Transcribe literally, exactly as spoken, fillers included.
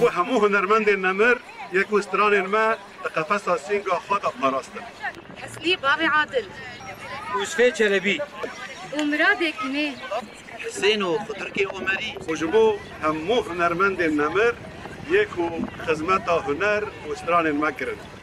بو همو هنرمند نمر یک وستران ما قفص سینگا خود پاراستن. حسنی بابی عادل یوسف چلبی ومراد کنه حسین و خضرکی عمری وجبو همو هنرمند نمر یک خدمت هنر وستران ما کرد.